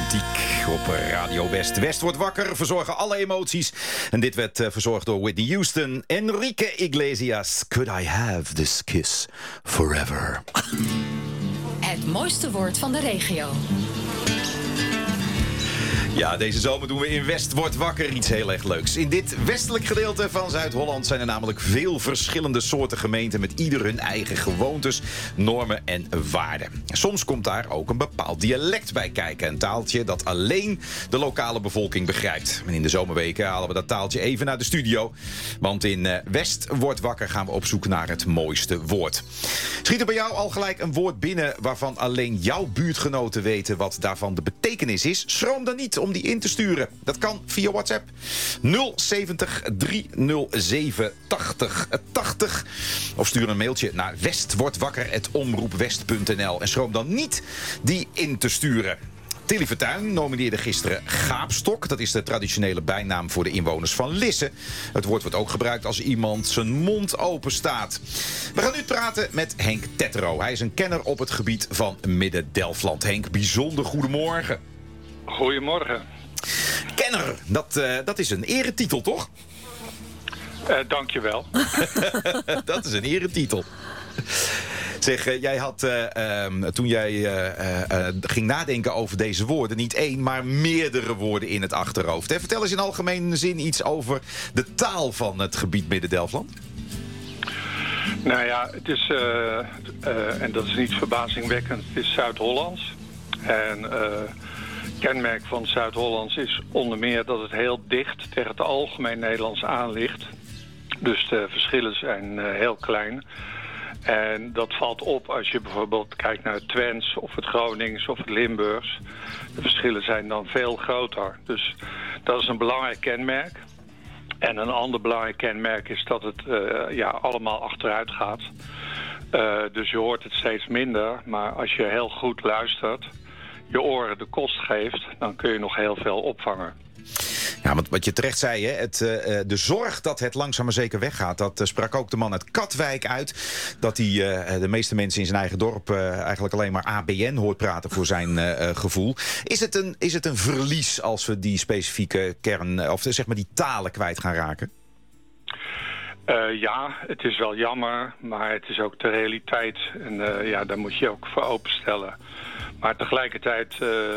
Romantiek op Radio West. West wordt wakker, verzorgen alle emoties. En dit werd verzorgd door Whitney Houston. Enrique Iglesias, Could I Have This Kiss Forever? Het mooiste woord van de regio. Ja, deze zomer doen we in West wordt wakker iets heel erg leuks. In dit westelijk gedeelte van Zuid-Holland zijn er namelijk veel verschillende soorten gemeenten met ieder hun eigen gewoontes, normen en waarden. Soms komt daar ook een bepaald dialect bij kijken. Een taaltje dat alleen de lokale bevolking begrijpt. En in de zomerweken halen we dat taaltje even naar de studio. Want in West wordt wakker gaan we op zoek naar het mooiste woord. Schiet er bij jou al gelijk een woord binnen waarvan alleen jouw buurtgenoten weten wat daarvan de betekenis is? Schroom dan niet om die in te sturen. Dat kan via WhatsApp 070 307 80 80. Of stuur een mailtje naar westwordwakker@omroepwest.nl. En schroom dan niet die in te sturen. Tilly Vertuin nomineerde gisteren gaapstok. Dat is de traditionele bijnaam voor de inwoners van Lisse. Het woord wordt ook gebruikt als iemand zijn mond open staat. We gaan nu praten met Henk Tettero. Hij is een kenner op het gebied van Midden-Delfland. Henk, bijzonder goedemorgen. Goedemorgen. Kenner, dat is een eretitel, toch? Dankjewel. Dat is een eretitel. Zeg, jij had toen jij ging nadenken over deze woorden niet één, maar meerdere woorden in het achterhoofd. Hè? Vertel eens in algemene zin iets over de taal van het gebied Midden-Delfland. Nou ja, het is, en dat is niet verbazingwekkend, het is Zuid-Hollands. En kenmerk van Zuid-Hollands is onder meer dat het heel dicht tegen het algemeen Nederlands aan ligt. Dus de verschillen zijn heel klein. En dat valt op als je bijvoorbeeld kijkt naar het Twents of het Gronings of het Limburgs. De verschillen zijn dan veel groter. Dus dat is een belangrijk kenmerk. En een ander belangrijk kenmerk is dat het allemaal achteruit gaat. Dus je hoort het steeds minder. Maar als je heel goed luistert, je oren de kost geeft, dan kun je nog heel veel opvangen. Ja, want wat je terecht zei, hè, de zorg dat het langzaam maar zeker weggaat, dat sprak ook de man uit Katwijk uit. Dat hij de meeste mensen in zijn eigen dorp eigenlijk alleen maar ABN hoort praten voor zijn gevoel. Is het een verlies als we die specifieke kern, of zeg maar die talen kwijt gaan raken? Ja, het is wel jammer, maar het is ook de realiteit. En daar moet je ook voor openstellen. Maar tegelijkertijd,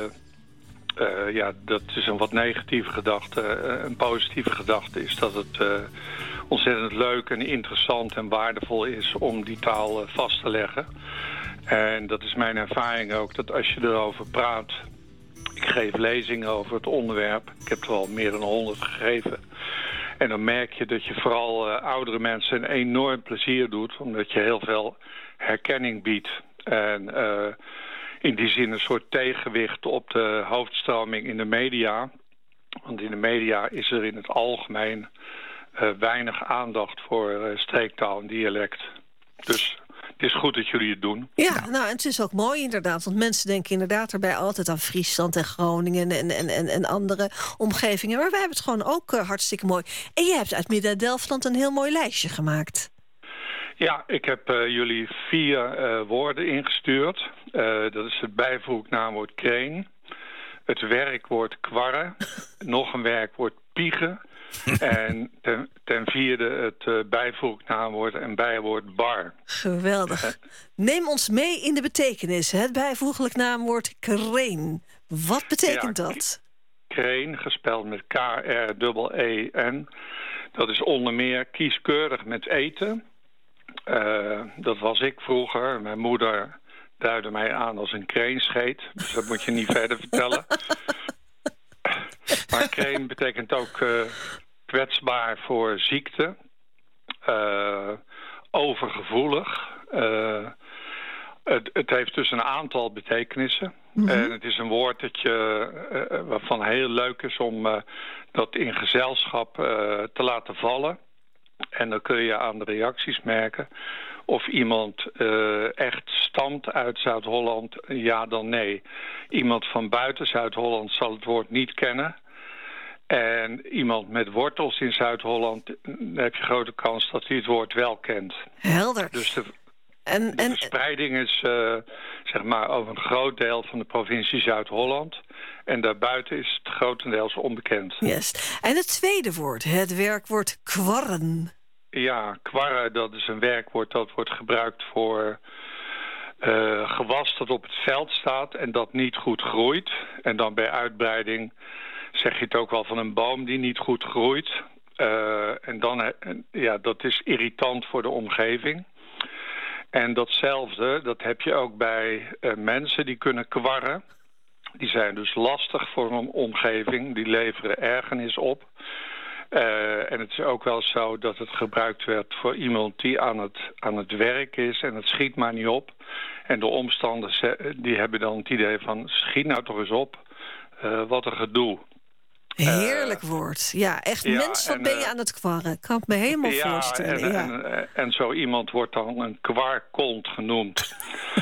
dat is een wat negatieve gedachte. Een positieve gedachte is dat het ontzettend leuk en interessant en waardevol is om die taal vast te leggen. En dat is mijn ervaring ook, dat als je erover praat. Ik geef lezingen over het onderwerp. Ik heb er al meer dan 100 gegeven. En dan merk je dat je vooral oudere mensen een enorm plezier doet, omdat je heel veel herkenning biedt. En in die zin een soort tegenwicht op de hoofdstroming in de media. Want in de media is er in het algemeen weinig aandacht voor streektaal en dialect. Dus het is goed dat jullie het doen. Ja, nou, en het is ook mooi inderdaad. Want mensen denken inderdaad erbij altijd aan Friesland en Groningen en andere omgevingen. Maar wij hebben het gewoon ook hartstikke mooi. En je hebt uit Midden-Delfland een heel mooi lijstje gemaakt. Ja, ik heb jullie 4 woorden ingestuurd. Dat is het bijvoegnaamwoord kreen, het werkwoord kwarren, nog een werkwoord piegen en ten vierde het bijvoegnaamwoord en bijwoord bar. Geweldig. Neem ons mee in de betekenis. Het bijvoeglijk naamwoord kreen. Wat betekent dat? Kreen, gespeld met K-R-E-E-N. Dat is onder meer kieskeurig met eten. Dat was ik vroeger. Mijn moeder duidde mij aan als een kreenscheet. Dus dat moet je niet verder vertellen. Maar kreen betekent ook kwetsbaar voor ziekte. Overgevoelig. Het heeft dus een aantal betekenissen. Mm-hmm. En het is een woord waarvan heel leuk is om dat in gezelschap te laten vallen. En dan kun je aan de reacties merken of iemand echt stamt uit Zuid-Holland, ja dan nee. Iemand van buiten Zuid-Holland zal het woord niet kennen. En iemand met wortels in Zuid-Holland, dan heb je grote kans dat hij het woord wel kent. Helder. Dus de verspreiding is zeg maar over een groot deel van de provincie Zuid-Holland. En daarbuiten is het grotendeels onbekend. Yes. En het tweede woord, het werkwoord kwarren. Ja, kwarren, dat is een werkwoord dat wordt gebruikt voor gewas dat op het veld staat en dat niet goed groeit. En dan bij uitbreiding zeg je het ook wel van een boom die niet goed groeit. En dan, dat is irritant voor de omgeving. En datzelfde, dat heb je ook bij mensen die kunnen kwarren. Die zijn dus lastig voor een omgeving, die leveren ergernis op. En het is ook wel zo dat het gebruikt werd voor iemand die aan het werk is en het schiet maar niet op. En de omstanders die hebben dan het idee van schiet nou toch eens op, wat een gedoe. Heerlijk woord. Ja, echt mens, wat ben je aan het kwarren? Kan het me helemaal voorstellen. En zo iemand wordt dan een kwarkont genoemd.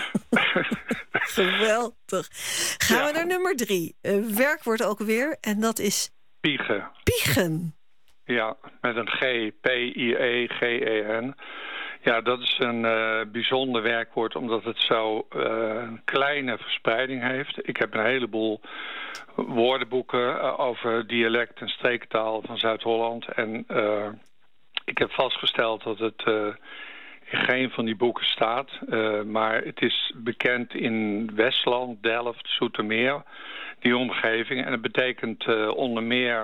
Geweldig. Gaan we naar nummer 3. Werkwoord ook weer, en dat is... Piegen. Piegen. Ja, met een G, P-I-E-G-E-N. Ja, dat is een bijzonder werkwoord, omdat het zo een kleine verspreiding heeft. Ik heb een heleboel woordenboeken over dialect en streektaal van Zuid-Holland. En ik heb vastgesteld dat het in geen van die boeken staat. Maar het is bekend in Westland, Delft, Zoetermeer, die omgeving. En het betekent onder meer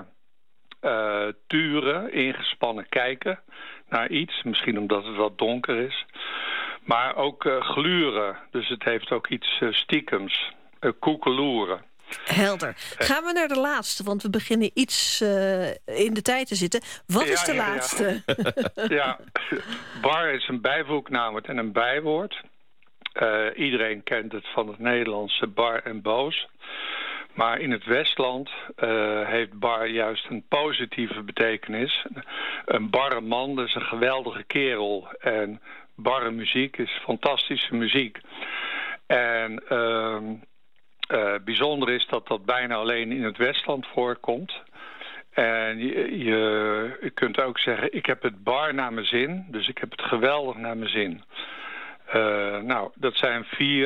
turen, ingespannen kijken naar iets. Misschien omdat het wat donker is. Maar ook gluren. Dus het heeft ook iets stiekems. Koekeloeren. Helder. Gaan we naar de laatste, want we beginnen iets in de tijd te zitten. Wat is de laatste? Ja, bar is een bijvoegnaamwoord en een bijwoord. Iedereen kent het van het Nederlandse bar en boos. Maar in het Westland heeft bar juist een positieve betekenis. Een barre man, dat is een geweldige kerel. En barre muziek is fantastische muziek. En bijzonder is dat dat bijna alleen in het Westland voorkomt. En je kunt ook zeggen, ik heb het bar naar mijn zin. Dus ik heb het geweldig naar mijn zin. Dat zijn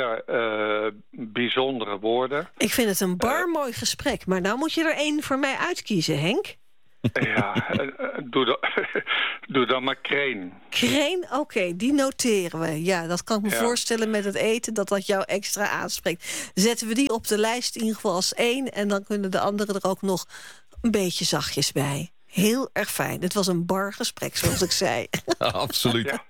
4 bijzondere woorden. Ik vind het een bar mooi gesprek, maar nou moet je er 1 voor mij uitkiezen, Henk. Ja, doe dan maar kreen. Kreen, oké, die noteren we. Ja, dat kan ik me voorstellen met het eten, dat jou extra aanspreekt. Zetten we die op de lijst in ieder geval als 1... en dan kunnen de anderen er ook nog een beetje zachtjes bij. Heel erg fijn. Het was een bar gesprek, zoals ik zei. Absoluut. Ja.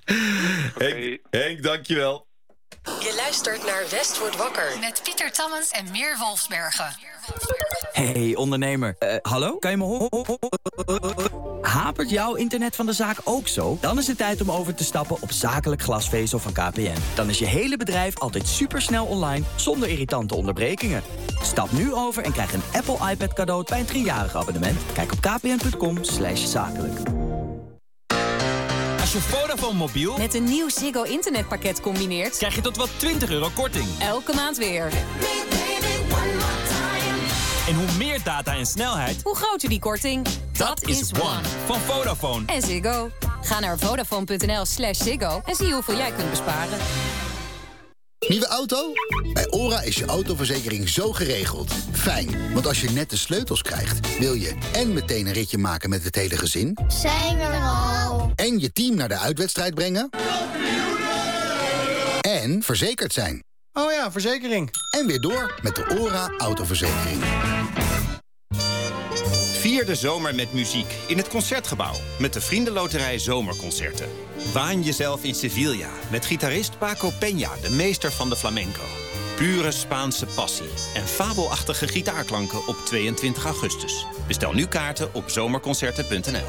Henk, dankjewel. Je luistert naar West wordt wakker. Met Pieter Tammens en Meer Wolfsbergen. Hey ondernemer, hallo? Kan je me horen? Hapert jouw internet van de zaak ook zo? Dan is het tijd om over te stappen op zakelijk glasvezel van KPN. Dan is je hele bedrijf altijd supersnel online, zonder irritante onderbrekingen. Stap nu over en krijg een Apple iPad cadeau bij een 3-jarig abonnement. Kijk op kpn.com/zakelijk. Als je Vodafone mobiel met een nieuw Ziggo internetpakket combineert, krijg je tot wel €20 korting. Elke maand weer. En hoe meer data en snelheid, hoe groter die korting. Dat is One. Van Vodafone. En Ziggo. Ga naar vodafone.nl/Ziggo en zie hoeveel jij kunt besparen. Nieuwe auto? Bij ORA is je autoverzekering zo geregeld. Fijn, want als je net de sleutels krijgt, wil je en meteen een ritje maken met het hele gezin. Zijn we er al? En je team naar de uitwedstrijd brengen. En verzekerd zijn. Oh ja, verzekering. En weer door met de ORA autoverzekering. Vier de zomer met muziek in het Concertgebouw met de Vriendenloterij Zomerconcerten. Waan jezelf in Sevilla met gitarist Paco Peña, de meester van de flamenco. Pure Spaanse passie en fabelachtige gitaarklanken op 22 augustus. Bestel nu kaarten op zomerconcerten.nl.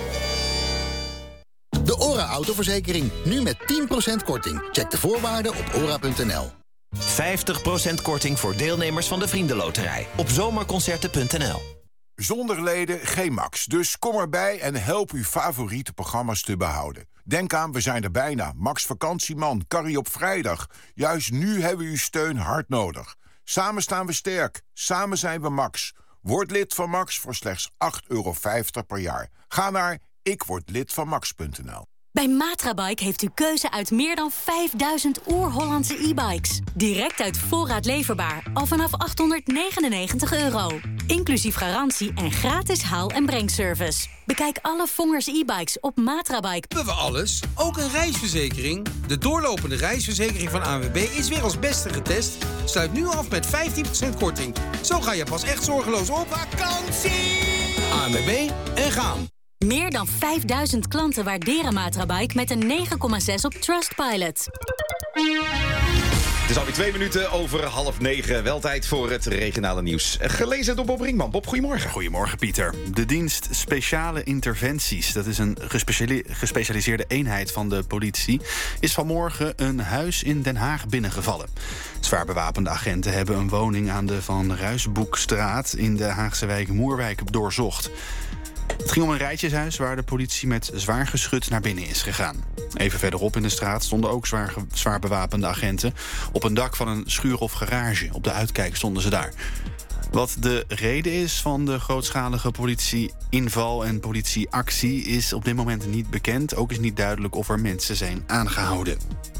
De ORA autoverzekering, nu met 10% korting. Check de voorwaarden op ora.nl. 50% korting voor deelnemers van de Vriendenloterij op zomerconcerten.nl. Zonder leden geen Max, dus kom erbij en help uw favoriete programma's te behouden. Denk aan, we zijn er bijna. Max Vakantieman, Carrie op vrijdag. Juist nu hebben we uw steun hard nodig. Samen staan we sterk, samen zijn we Max. Word lid van Max voor slechts €8,50 per jaar. Ga naar ikwordlidvanmax.nl. Bij Matrabike heeft u keuze uit meer dan 5000 oer-Hollandse e-bikes. Direct uit voorraad leverbaar, al vanaf €899. Inclusief garantie en gratis haal- en brengservice. Bekijk alle Vongers e-bikes op Matrabike. Hebben we alles, ook een reisverzekering? De doorlopende reisverzekering van ANWB is weer als beste getest. Sluit nu af met 15% korting. Zo ga je pas echt zorgeloos op vakantie. ANWB en gaan. Meer dan 5000 klanten waarderen Matrabike met een 9,6 op Trustpilot. Het is alweer 2 minuten over 8:30. Wel tijd voor het regionale nieuws. Gelezen door Bob Brinkman. Bob, goedemorgen. Goedemorgen, Pieter. De dienst Speciale Interventies, dat is een gespecialiseerde eenheid van de politie, is vanmorgen een huis in Den Haag binnengevallen. Zwaar bewapende agenten hebben een woning aan de Van Ruysboekstraat in de Haagse wijk Moerwijk doorzocht. Het ging om een rijtjeshuis waar de politie met zwaar geschut naar binnen is gegaan. Even verderop in de straat stonden ook zwaar bewapende agenten. Op een dak van een schuur of garage. Op de uitkijk stonden ze daar. Wat de reden is van de grootschalige politieinval en politieactie is op dit moment niet bekend. Ook is niet duidelijk of er mensen zijn aangehouden.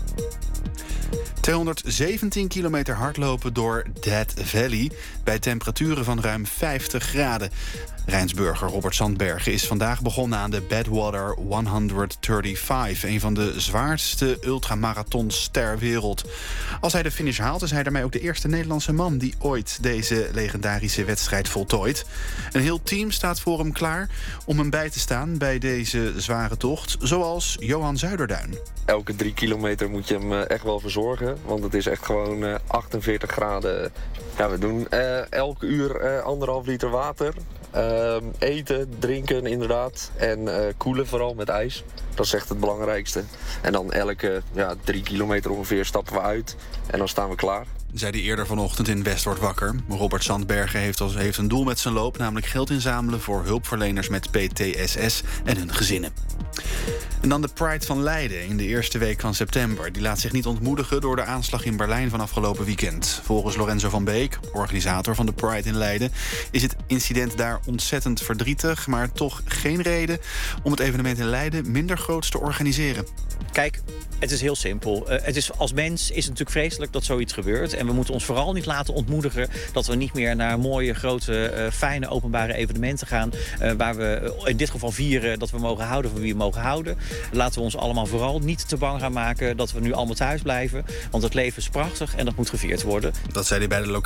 217 kilometer hardlopen door Death Valley bij temperaturen van ruim 50 graden. Rijnsburger Robert Sandbergen is vandaag begonnen aan de Badwater 135... een van de zwaarste ultramarathons ter wereld. Als hij de finish haalt, is hij daarmee ook de eerste Nederlandse man die ooit deze legendarische wedstrijd voltooit. Een heel team staat voor hem klaar om hem bij te staan bij deze zware tocht, zoals Johan Zuiderduin. Elke 3 kilometer moet je hem echt wel verzorgen, want het is echt gewoon 48 graden. Ja, we doen elke uur 1,5 liter water. Eten, drinken inderdaad. En koelen vooral met ijs. Dat is echt het belangrijkste. En dan elke 3 kilometer ongeveer stappen we uit. En dan staan we klaar. Zei hij eerder vanochtend in West wordt wakker. Robert Sandbergen heeft een doel met zijn loop, namelijk geld inzamelen voor hulpverleners met PTSS en hun gezinnen. En dan de Pride van Leiden in de eerste week van september. Die laat zich niet ontmoedigen door de aanslag in Berlijn van afgelopen weekend. Volgens Lorenzo van Beek, organisator van de Pride in Leiden, is het incident daar ontzettend verdrietig, maar toch geen reden om het evenement in Leiden minder groots te organiseren. Kijk, het is heel simpel. Als mens is het natuurlijk vreselijk dat zoiets gebeurt. En we moeten ons vooral niet laten ontmoedigen dat we niet meer naar mooie, grote, fijne openbare evenementen gaan. Waar we in dit geval vieren dat we mogen houden van wie we mogen houden. Laten we ons allemaal vooral niet te bang gaan maken dat we nu allemaal thuis blijven. Want het leven is prachtig en dat moet gevierd worden. Dat zei hij bij de